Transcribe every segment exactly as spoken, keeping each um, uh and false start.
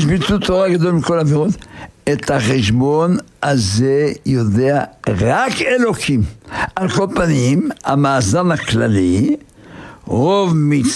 ביטול תורה גדול מכל עבירות. את החשבון הזה יודע רק אלוקים. על כל פנים, המאזן הכללי, רוב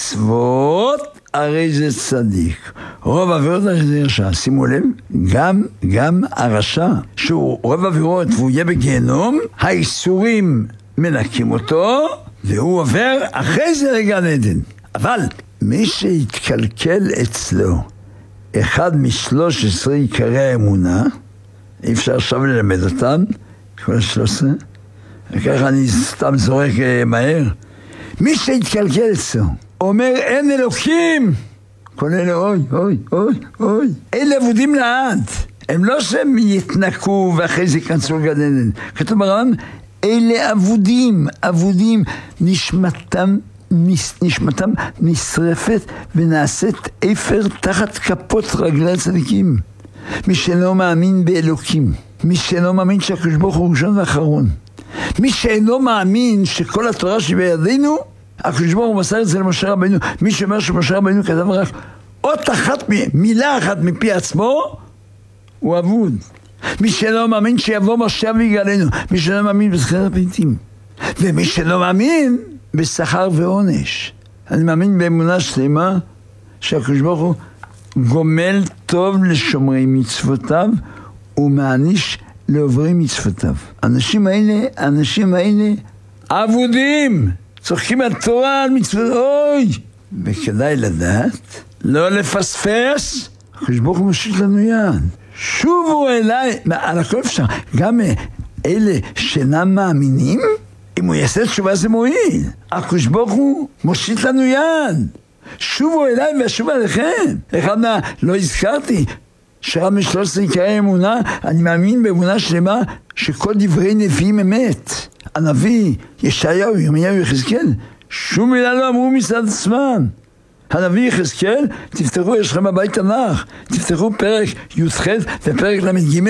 מצוות הרי זה צדיק, רוב עבירות הרי זה רשע. שימו לב, גם, גם הרשע, שהוא רוב עבירות והוא יהיה בגיהנום, האיסורים מנקים אותו, והוא עובר אחרי זה לגן עדן. אבל מי שהתקלקל אצלו אחד משלוש עשרה עיקרי האמונה, אי אפשר עכשיו ללמד אותם, כל השלוש עשרה, וככה אני סתם זורק מהר. מי שהתקלקל אצלו, אומר אין אלוקים, כל אלה אוי, אוי, אוי, אוי. אלה עבודים לעד. הם לא שהם יתנקו ואחרי זה יכנסו לגן עדן. כתוב ברמב"ם, אלה עבודים, עבודים, נשמתם, נשמתם נשרפת ונעשית אפר תחת כפות רגלי הצדיקים. מי שלא מאמין באלוקים, מי שלא מאמין שהקדוש ברוך הוא ראשון ואחרון, מי שאינו מאמין שכל התורה שבידינו, הקדוש ברוך הוא מסר את זה למשה רבנו. מי שאומר שמשה רבנו כתב רק אות אחת, מילה אחת מפי עצמו, הוא אבוד. מי שלא מאמין שיבוא משה ויגאלנו, מי שלא מאמין בזכירת המתים, ומי שלא מאמין בשכר ועונש. אני מאמין באמונה שלמה שהקדוש ברוך הוא גומל טוב לשומרי מצוותיו ומעניש לעוברי מצוותיו. האנשים האלה, האנשים האלה אבודים, צוחקים על תורה, על מצוות, אוי! וכדאי לדעת, לא לפספס, הקדוש ברוך הוא מושיט לנו יד. שובו אליי, על הכל אפשר, גם אלה שאינם מאמינים, אם הוא יעשה תשובה זה מועיל. הקדוש ברוך הוא מושיט לנו יד. שובו אליי ואשוב עליכם. אחד מה, לא הזכרתי, שרב משלוש עשרה עיקרי אמונה, אני מאמין באמונה שלמה שכל דברי נביאים אמת. הנביא, ישעיהו, ירמיהו, יחזקאל, שום מילה לא אמרו מצד עצמם. הנביא יחזקאל, תפתחו, יש לכם בבית תנ"ך, תפתחו פרק י"ח ופרק למ"ג,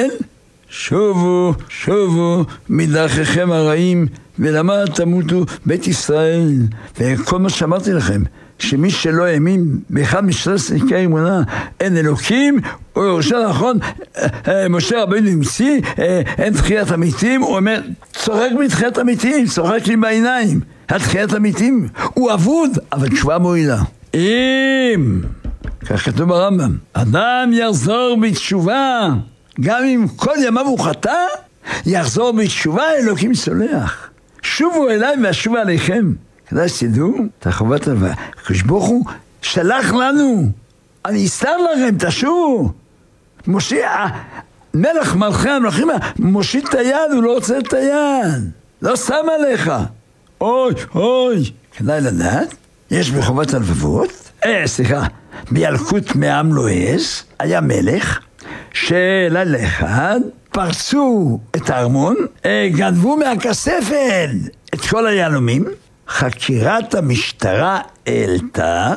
שובו, שובו מדרכיכם הרעים, ולמה תמותו בית ישראל. וכל מה שאמרתי לכם, שמי שלא האמין באחד משלוש עשרה עיקרי אמונה, אין אלוקים, הוא יורשה נכון, משה רבנו המציא, אין תחיית המתים, הוא אומר, צוחק מתחיית המתים, צוחק לי בעיניים, התחיית המתים, הוא אבוד, אבל תשובה מועילה. אם, כך כתוב ברמב"ם, אדם יחזור בתשובה, גם אם כל ימיו הוא חטא, יחזור בתשובה, אלוקים סולח. שובו אליי ואשוב עליכם. כדאי שתדעו, את החובת הלוואה. הקדוש ברוך הוא שלח לנו, אני אסתר לכם, תשובו. משה, מלך מלכי המלכים, מושיט את היד, הוא לא רוצה את היד. לא שם עליך. אוי, אוי. כדאי לדעת, יש בחובת הלבבות, אה, סליחה, בילקוט מעם לועז, היה מלך, שלילה אחד פרצו את הארמון, גנבו מהכספת את כל היהלומים. חקירת המשטרה העלתה,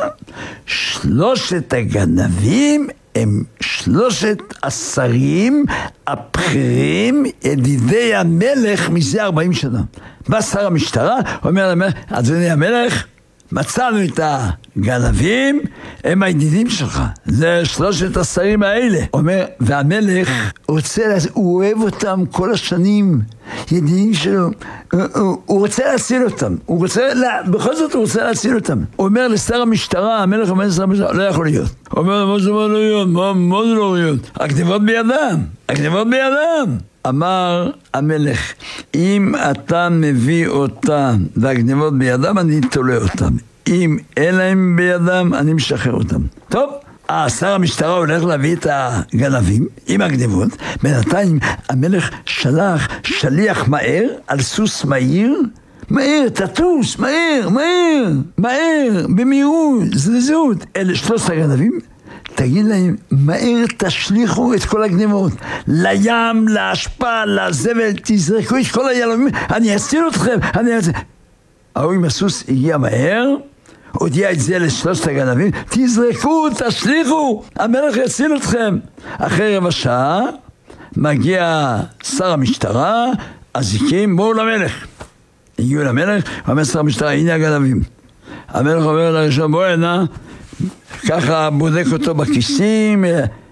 שלושת הגנבים הם שלושת השרים הבכירים, ידידי המלך מזה ארבעים שנה. בא שר המשטרה, אומר למלך, אדוני המלך, מצאנו את הגנבים, הם הידידים שלך, זה שלושת השרים האלה. אומר, והמלך רוצה, הוא אוהב אותם כל השנים, ידידים שלו, הוא, הוא, הוא רוצה להציל אותם, הוא רוצה, לה, בכל זאת הוא רוצה להציל אותם. הוא אומר לשר המשטרה, המלך אומר לשר המשטרה, לא יכול להיות. הוא אומר, מה זה לא להיות? מה, מה זה לא להיות? הגנבות בידם, הגנבות בידם. אמר המלך, אם אתה מביא אותם והגנבות בידם, אני תולה אותם. אם אין להם בידם, אני משחרר אותם. טוב, שר המשטרה הולך להביא את הגנבים עם הגנבות. בינתיים המלך שלח שליח מהר על סוס מהיר. מהר, תטוס, מהר, מהר, מהר, במהירות, זריזות. אלה שלושת הגנבים. תגיד להם, מהר תשליכו את כל הגנבות, לים, להשפעה, לזבל, תזרקו את כל היהלומים, אני אציל אתכם, אני אציל. ההוא עם הסוס הגיע מהר, הודיע את זה לשלושת הגנבים, תזרקו, תשליכו, המלך יציל אתכם. אחרי רבע שעה, מגיע שר המשטרה, אזיקים, בואו למלך. הגיעו למלך, אומר שר המשטרה, הנה הגנבים. המלך אומר לראשון, בואו הנה, ככה בודק אותו בכיסים,